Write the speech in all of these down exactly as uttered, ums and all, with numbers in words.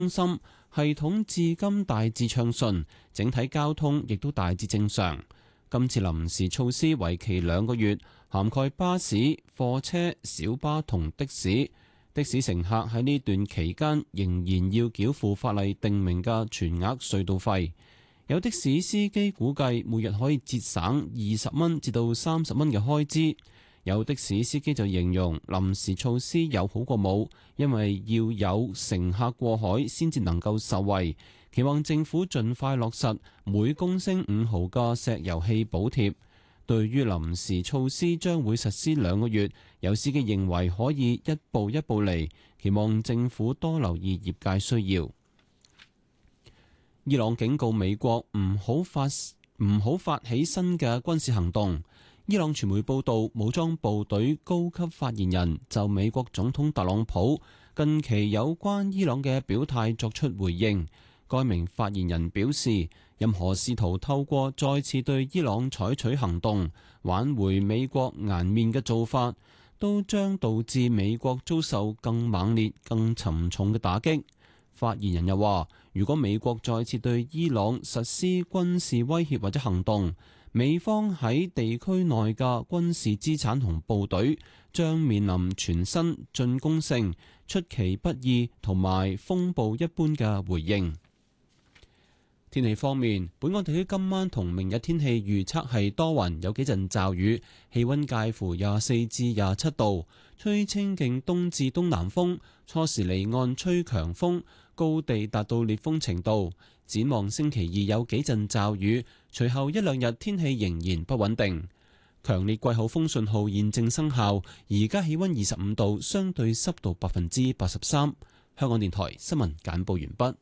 中心系統至今大致暢順，整體交通亦都大致正常。今次臨時措施為期兩個月，涵蓋巴士、貨車、小巴同的士。的士乘客喺呢段期間仍然要繳付法例定明嘅全額隧道費。有的士司機估計每日可以節省二十蚊至到三十蚊嘅開支。有的士司機就形容臨時措施有好過冇，因為要有乘客過海先至能夠受惠。期望政府盡快落實每公升五毫嘅石油氣補貼。對於臨時措施將會實施兩個月，有司機認為可以一步一步嚟，期望政府多留意業界需要。伊朗警告美國唔好發唔好發起新嘅軍事行動。伊朗傳媒報道，武裝部隊高級發言人就美國總統特朗普近期有關伊朗嘅表態作出回應。該名發言人表示，任何試圖透過再次對伊朗採取行動挽回美國顏面嘅做法，都將導致美國遭受更猛烈、更沉重嘅打擊。發言人又話，如果美國再次對伊朗實施軍事威脅或者行動，美方喺地區內嘅軍事資產同部隊將面臨全新進攻性、出其不意同埋風暴一般嘅回應。天氣方面，本港地區今晚同明日天氣預測係多雲，有幾陣驟雨，氣溫介乎廿四至廿七度，吹清勁東至東南風，初時離岸吹強風，高地達到烈風程度。展望星期二有幾陣驟雨，隨後一兩日天氣仍然不穩定。強烈季候風信號現正生效，而家氣溫二十五度，相對濕度百分之八十三。香港電台新聞簡報完畢。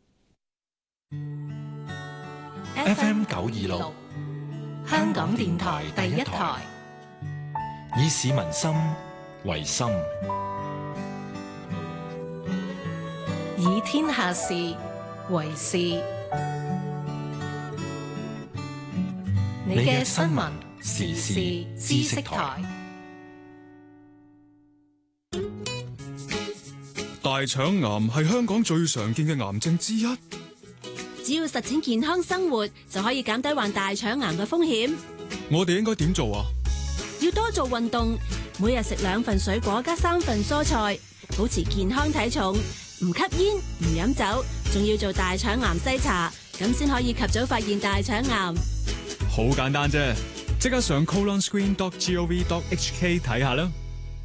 F M 九二六，香港電台第一台，以市民心為心，以天下事為事。你嘅新聞時事知識台。 大腸癌係香港最常見嘅癌症之一。 只要實踐健康生活，就可以減低患大腸癌嘅風險。 我哋應該點做啊？ 要多做運動，每日食兩份水果加三份蔬菜，保持健康體重，唔吸煙唔飲酒，仲要做大腸癌篩查，咁先可以及早發現大腸癌。 好簡單啫，即刻上 colon screen dot gov dot h k 睇下啦。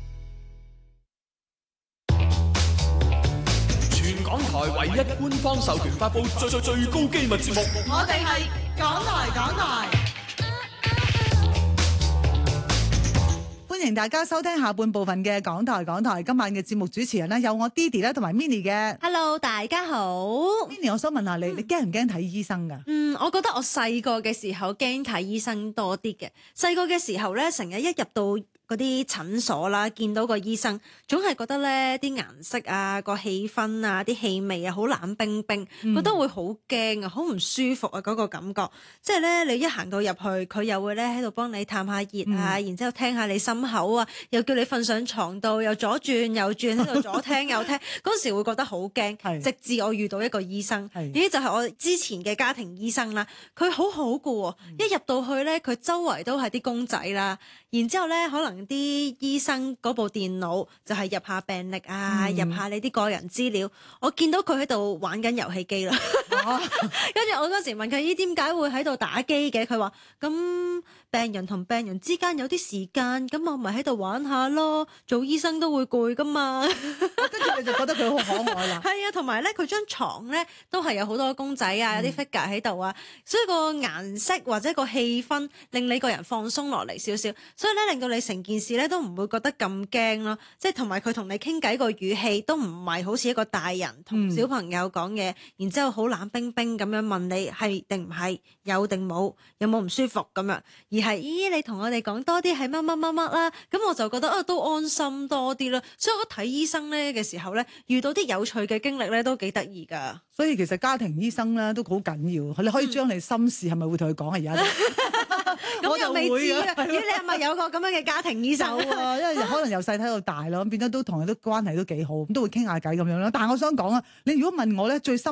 台唯一官方授權發布最最最高機密節目， 我哋係港台港台。歡迎大家收聽下半部分嘅港台港台。今晚嘅節目主持人呢，有我 Didi 咧同埋 Minnie 嘅。 Hello， 大家好。 Minnie， 我想問下你，你驚唔驚睇醫生㗎？ 嗯，我覺得我細個嘅時候驚睇醫生多啲嘅。細個嘅時候咧，成日一入到嗰啲診所啦，見到個醫生，總係覺得咧啲顏色啊、個氣氛啊、啲氣味啊，好冷冰冰，嗯、覺得會好驚啊，好唔舒服啊嗰、嗰個感覺。即係咧，你一行到入去，佢又會咧喺度幫你探下熱啊，嗯、然之後聽下你心口啊，又叫你瞓上床度，又左轉右轉喺度左聽右聽。嗰時會覺得好驚，直至我遇到一個醫生，呢就係我之前嘅家庭醫生啦。佢好好㗎喎，一入到去咧，佢周圍都係啲公仔啦，然之後咧可能啲醫生嗰部電腦就係入下病歷啊，嗯、入下你啲個人資料。我見到佢喺度玩緊遊戲機啦，跟住我嗰時問佢：咦，點解會喺度打機嘅？佢話：咁病人同病人之間有啲時間，咁我咪喺度玩下咯。做醫生都會攰噶嘛。 跟住你就覺得佢好可愛啦。 係啊，同埋咧，佢張床咧都係有好多公仔啊，有啲 figure 喺度啊，所以個顏色或者個氣氛令你個人放鬆落嚟少少，所以咧令到你成件事咧都唔會覺得咁驚咯。即係同埋佢同你傾偈個語氣都唔係好似一個大人同小朋友講嘢，嗯、然之後好冷冰冰咁樣問你係定唔係，有定冇，有冇唔舒服咁樣，而係咦你同我哋講多啲係乜乜乜乜啦，咁我就覺得啊都安心多啲啦。所以我睇醫生咧嘅時候咧，遇到啲有趣嘅經歷咧都幾得意噶。 所以其實家庭醫生咧都好緊要，你可以將你心事係咪會同佢講啊？而家咁又未知啊！ 會咦，你係咪有個咁樣嘅家庭醫生？ 有啊，因為可能由細睇到大咯，咁變咗都同佢都關係都幾好，咁都會傾下偈咁樣啦。但係我想講啊，你如果問我咧，最深